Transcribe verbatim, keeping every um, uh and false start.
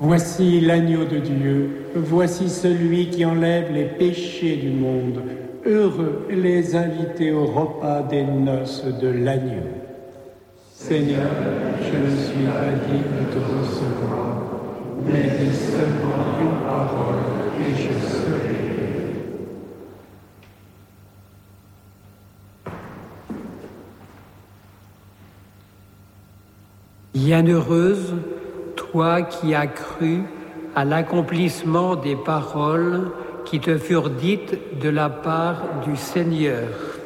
Voici l'agneau de Dieu, voici celui qui enlève les péchés du monde. Heureux les invités au repas des noces de l'agneau. Seigneur, je ne suis pas digne de te recevoir, mais dis seulement une parole et je serai guéri. Bienheureuse, toi qui as cru à l'accomplissement des paroles qui te furent dites de la part du Seigneur.